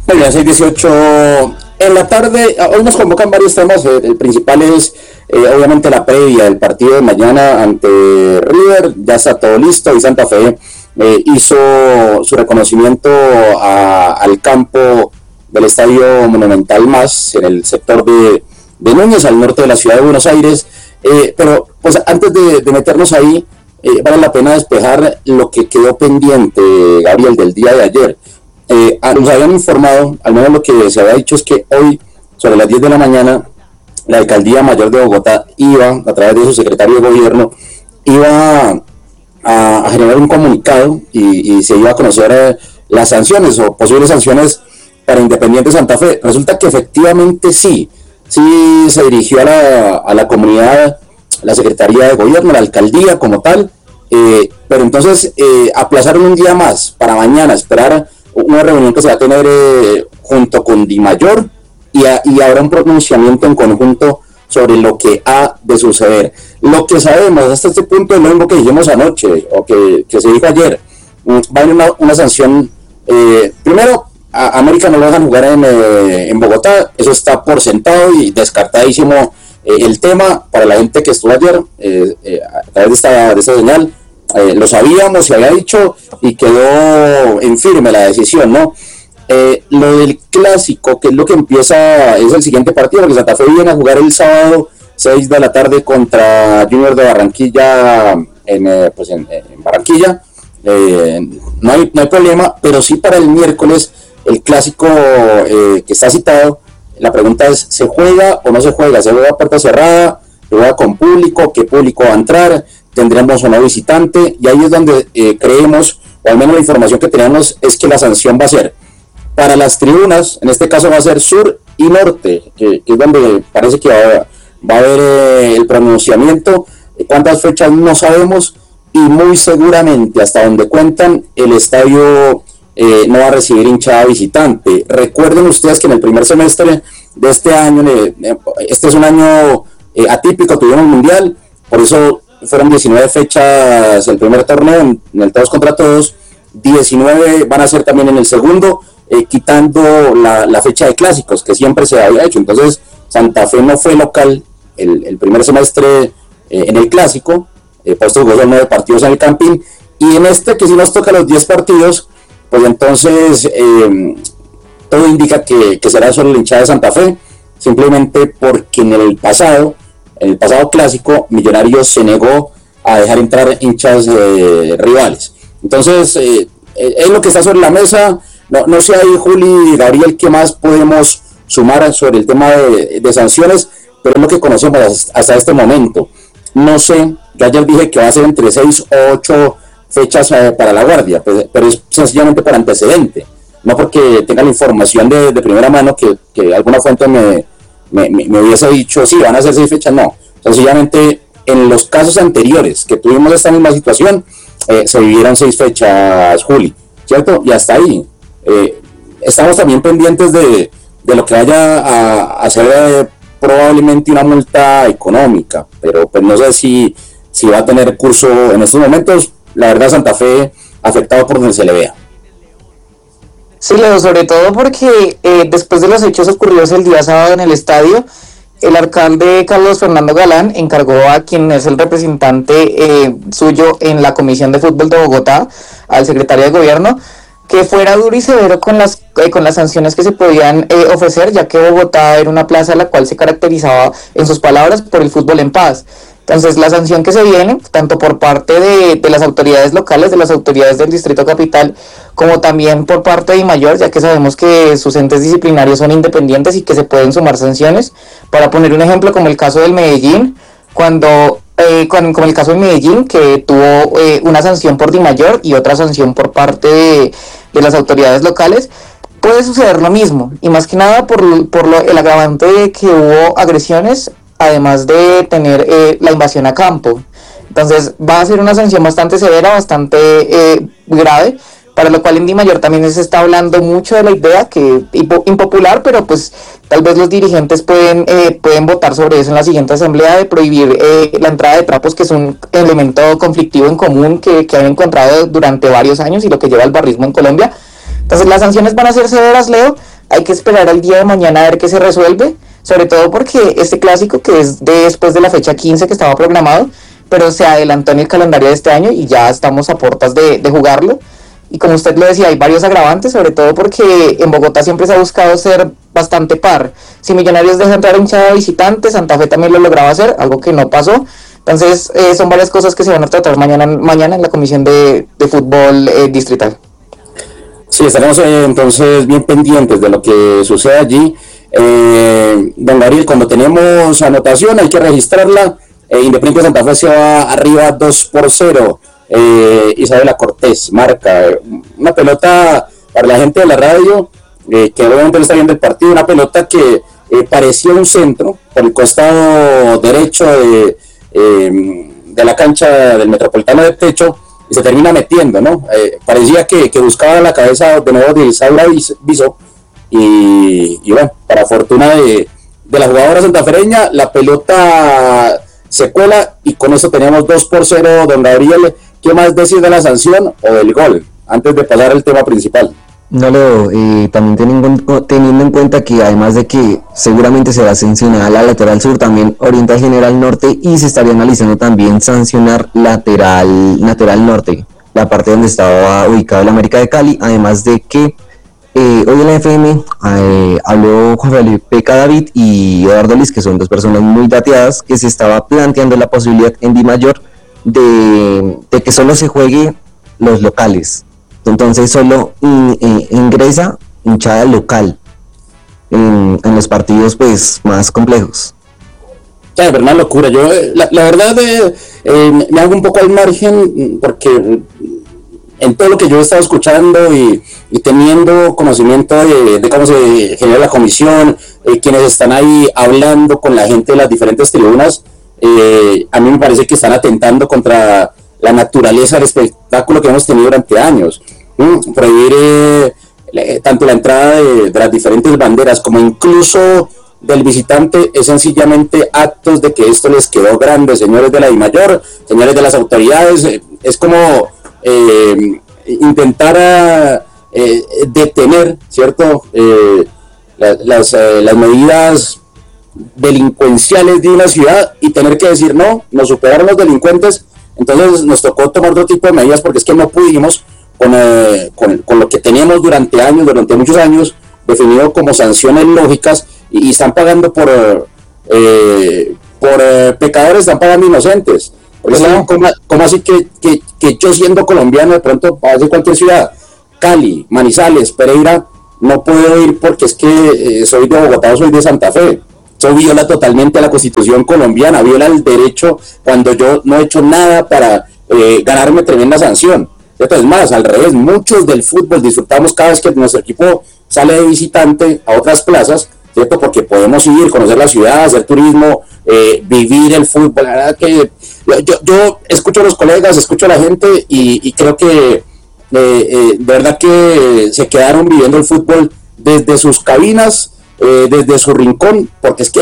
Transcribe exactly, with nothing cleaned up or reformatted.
Muy bien, seis dieciocho en la tarde. Hoy nos convocan varios temas. El principal es, eh, obviamente, la previa del partido de mañana ante River. Ya está todo listo y Santa Fe eh, hizo su reconocimiento a, al campo del Estadio Monumental Más, en el sector de, de Núñez, al norte de la ciudad de Buenos Aires. Eh, pero, pues, antes de, de meternos ahí, eh, vale la pena despejar lo que quedó pendiente, Gabriel, del día de ayer. Eh, nos habían informado, al menos lo que se había dicho es que hoy, sobre las diez de la mañana, la Alcaldía Mayor de Bogotá iba, a través de su secretario de gobierno, iba a, a generar un comunicado y, y se iba a conocer eh, las sanciones o posibles sanciones para Independiente Santa Fe. Resulta que efectivamente sí, sí se dirigió a la, a la comunidad, la Secretaría de Gobierno, la Alcaldía como tal, eh, pero entonces eh, aplazaron un día más para mañana, esperar una reunión que se va a tener eh, junto con Dimayor y, a, y habrá un pronunciamiento en conjunto sobre lo que ha de suceder. Lo que sabemos hasta este punto es lo mismo que dijimos anoche o que, que se dijo ayer. Va a haber una, una sanción. Eh, primero, a América no lo dejan jugar en, eh, en Bogotá, eso está por sentado y descartadísimo eh, el tema para la gente que estuvo ayer eh, eh, a través de esta, de esta señal. Eh, lo sabíamos, se había dicho y quedó en firme la decisión, ¿no? Eh, lo del clásico, que es lo que empieza, es el siguiente partido, porque Santa Fe viene a jugar el sábado seis de la tarde contra Junior de Barranquilla en, eh, pues en, en Barranquilla. Eh, no, hay, no hay problema, pero sí para el miércoles el clásico eh, que está citado. La pregunta es, ¿se juega o no se juega? ¿Se juega a puerta cerrada? ¿Se juega con público? ¿Qué público va a entrar? ¿Tendremos o no visitante? Y ahí es donde eh, creemos, o al menos la información que tenemos, es que la sanción va a ser para las tribunas, en este caso va a ser sur y norte, que, que es donde parece que va, va a haber eh, el pronunciamiento. ¿Cuántas fechas? No sabemos, y muy seguramente, hasta donde cuentan, el estadio eh, no va a recibir hinchada visitante. Recuerden ustedes que en el primer semestre de este año, eh, este es un año eh, atípico, tuvimos mundial, por eso fueron diecinueve fechas el primer torneo, en, en el todos contra todos, diecinueve van a ser también en el segundo, eh, quitando la, la fecha de clásicos, que siempre se había hecho. Entonces, Santa Fe no fue local el, el primer semestre eh, en el clásico, eh, puesto que son nueve partidos en el Campín, y en este que si nos toca los diez partidos, pues entonces eh, todo indica que, que será solo la hinchada de Santa Fe, simplemente porque en el pasado, en el pasado clásico, Millonarios se negó a dejar entrar hinchas eh, rivales. Entonces, eh, es lo que está sobre la mesa. No, no sé ahí, Juli y Gabriel, qué más podemos sumar sobre el tema de, de sanciones, pero es lo que conocemos hasta este momento. No sé, yo ayer dije que va a ser entre seis o ocho fechas eh, para la guardia, pues, pero es sencillamente por antecedente, no porque tenga la información de, de primera mano que, que alguna fuente me, me, me hubiese dicho, sí, van a ser seis fechas, no. Sencillamente, en los casos anteriores que tuvimos esta misma situación, eh, se vivieron seis fechas, Juli, ¿cierto? Y hasta ahí. Eh, estamos también pendientes de, de lo que vaya a, a ser eh, probablemente una multa económica, pero pues no sé si, si va a tener curso en estos momentos. La verdad, Santa Fe afectado por donde se le vea. Sí, Leo, sobre todo porque eh, después de los hechos ocurridos el día sábado en el estadio, el alcalde Carlos Fernando Galán encargó a quien es el representante eh, suyo en la Comisión de Fútbol de Bogotá, al secretario de Gobierno, que fuera duro y severo con las eh, con las sanciones que se podían eh, ofrecer, ya que Bogotá era una plaza la cual se caracterizaba, en sus palabras, por el fútbol en paz. Entonces, la sanción que se viene, tanto por parte de, de las autoridades locales, de las autoridades del Distrito Capital, como también por parte de Dimayor, ya que sabemos que sus entes disciplinarios son independientes y que se pueden sumar sanciones. Para poner un ejemplo, como el caso del Medellín, cuando eh, con, como el caso del Medellín, que tuvo eh, una sanción por Dimayor y otra sanción por parte de, de las autoridades locales, puede suceder lo mismo, y más que nada por, por lo, el agravante de que hubo agresiones, además de tener eh, la invasión a campo. Entonces va a ser una sanción bastante severa, bastante eh, grave, para lo cual en Dimayor también se está hablando mucho de la idea, que impopular, pero pues tal vez los dirigentes pueden eh, pueden votar sobre eso en la siguiente asamblea, de prohibir eh, la entrada de trapos, que es un elemento conflictivo en común que, que han encontrado durante varios años y lo que lleva al barrismo en Colombia. Entonces las sanciones van a ser severas, Leo, hay que esperar al día de mañana a ver qué se resuelve, sobre todo porque este clásico, que es de después de la fecha quince que estaba programado, pero se adelantó en el calendario de este año y ya estamos a puertas de, de jugarlo. Y como usted lo decía, hay varios agravantes, sobre todo porque en Bogotá siempre se ha buscado ser bastante par. Si Millonarios deja entrar a hinchada visitante, Santa Fe también lo lograba hacer, algo que no pasó. Entonces eh, son varias cosas que se van a tratar mañana, mañana en la comisión de, de fútbol eh, distrital. Sí, estaremos eh, entonces bien pendientes de lo que sucede allí. Eh, don Gabriel, cuando tenemos anotación hay que registrarla. Eh, Independiente Santa Fe se va arriba dos por cero. Eh, Isabela Cortés marca eh, una pelota para la gente de la radio, eh, que obviamente no está viendo el partido, una pelota que eh, parecía un centro por el costado derecho de, eh, de la cancha del Metropolitano de Techo, y se termina metiendo, ¿no? Eh, parecía que, que buscaba la cabeza de nuevo de Isaura Viso, y, y bueno, para fortuna de, de la jugadora santafereña, la pelota se cuela y con eso teníamos dos por cero. Don Gabriel, ¿qué más decir de la sanción o del gol? Antes de pasar al tema principal. No, Leo, eh, también teniendo, teniendo en cuenta que además de que seguramente será sancionada la lateral sur, también orienta general norte, y se estaría analizando también sancionar lateral, lateral norte, la parte donde estaba ubicado el América de Cali, además de que eh, hoy en la F M eh, habló Juan Felipe Cadavid y Eduardo Liz, que son dos personas muy dateadas, que se estaba planteando la posibilidad en Di Mayor de, de que solo se juegue los locales. Entonces solo in, in, ingresa hinchada local en, en los partidos pues más complejos. Ya, pero una locura. Yo, la, la verdad, eh, eh, me hago un poco al margen porque en todo lo que yo he estado escuchando y, y teniendo conocimiento de, de cómo se genera la comisión, eh, quienes están ahí hablando con la gente de las diferentes tribunas, eh, a mí me parece que están atentando contra la naturaleza del espectáculo que hemos tenido durante años. ¿Mm? Prohibir eh, tanto la entrada de, de las diferentes banderas como incluso del visitante es sencillamente actos de que esto les quedó grande, señores de la DIMAYOR, señores de las autoridades. Eh, es como eh, intentar a, eh, detener, ¿cierto? Eh, la, las, eh, las medidas delincuenciales de una ciudad y tener que decir no, nos superaron los delincuentes. Entonces nos tocó tomar otro tipo de medidas porque es que no pudimos con, eh, con, con lo que teníamos durante años, durante muchos años, definido como sanciones lógicas, y, y están pagando por eh, por eh, pecadores, están pagando inocentes. Porque ¿cómo, cómo, cómo así que, que, que yo siendo colombiano de pronto a decir cualquier ciudad, Cali, Manizales, Pereira, no puedo ir porque es que eh, soy de Bogotá o soy de Santa Fe? Eso viola totalmente a la Constitución colombiana, viola el derecho cuando yo no he hecho nada para eh, ganarme tremenda sanción. Es más, al revés, muchos del fútbol disfrutamos cada vez que nuestro equipo sale de visitante a otras plazas, ¿cierto? Porque podemos ir, conocer la ciudad, hacer turismo, eh, vivir el fútbol. La verdad que yo, yo escucho a los colegas, escucho a la gente y, y creo que eh, eh, de verdad que se quedaron viviendo el fútbol desde sus cabinas, eh, desde su rincón, porque es que